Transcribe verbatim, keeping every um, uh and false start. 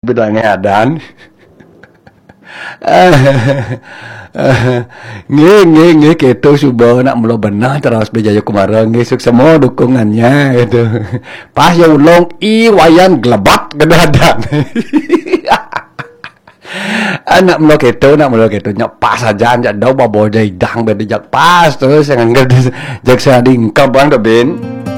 bidang ngadan. Nge nge nge gitu subuh nak mula benar terus Bijaya Kumara nge suk semua dukungannya gitu. Pas ya ulong i wayan gelebat kedadan. Anak mula gitu nak mula gitu nyak pas aja nyak dau babo jai dang beda jak pas terus yang nggak jak sading kabang ben.